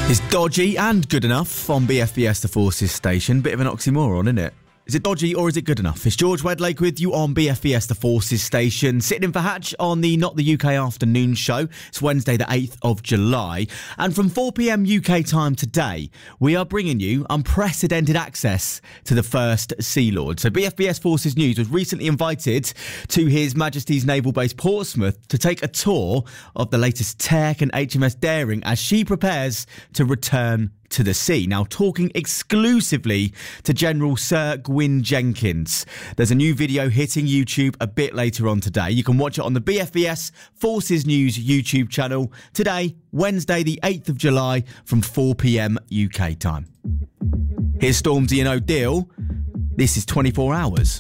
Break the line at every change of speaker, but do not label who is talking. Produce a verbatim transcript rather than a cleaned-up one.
It's dodgy and good enough on B F B S The Forces station. Bit of an oxymoron, isn't it? Is it dodgy or is it good enough? It's George Wedlake with you on B F B S The Forces station, sitting in for Hatch on the Not the U K afternoon show. It's Wednesday the eighth of July. And from four p.m. U K time today, we are bringing you unprecedented access to the First Sea Lord. So B F B S Forces News was recently invited to His Majesty's Naval Base Portsmouth to take a tour of the latest tech and H M S Daring as she prepares to return to the sea. Now, talking exclusively to General Sir Gwyn Jenkins. There's a new video hitting YouTube a bit later on today. You can watch it on the B F B S Forces News YouTube channel today, Wednesday the eighth of July from four p.m. U K time. Here's Stormzy and O'Deal. This is twenty-four hours.